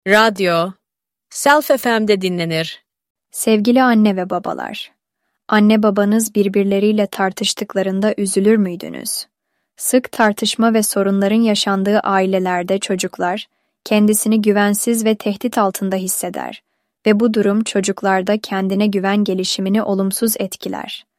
Radyo, Self FM'de dinlenir. Sevgili anne ve babalar, anne babanız birbirleriyle tartıştıklarında üzülür müydünüz? Sık tartışma ve sorunların yaşandığı ailelerde çocuklar kendisini güvensiz ve tehdit altında hisseder ve bu durum çocuklarda kendine güven gelişimini olumsuz etkiler.